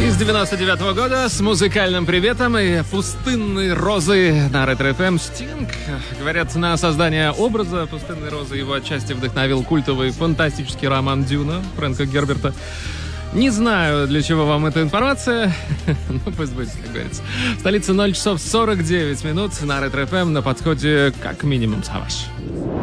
Из 99-го года с музыкальным приветом и «Пустынной розы» на Ретро-ФМ. Стинг, говорят, на создание образа «Пустынной розы» его отчасти вдохновил культовый фантастический роман «Дюна» Фрэнка Герберта. Не знаю, для чего вам эта информация, но пусть будет, как говорится. В столице 0 часов 49 минут на Ретро-ФМ, на подходе как минимум Саваш.